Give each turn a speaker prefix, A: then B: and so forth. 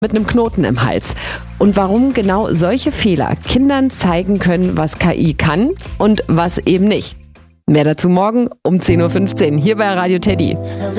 A: mit einem Knoten im Hals. Und warum genau solche Fehler Kindern zeigen können, was KI kann und was eben nicht. Mehr dazu morgen um 10:15 Uhr hier bei Radio Teddy.